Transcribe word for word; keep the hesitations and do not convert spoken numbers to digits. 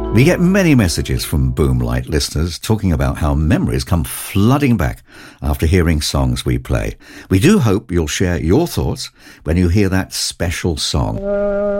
We get many messages from Boomlight listeners talking about how memories come flooding back after hearing songs we play. We do hope you'll share your thoughts when you hear that special song.